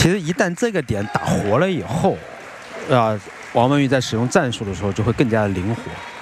其实一旦这个点打活了以后，王文玉在使用战术的时候就会更加的灵活。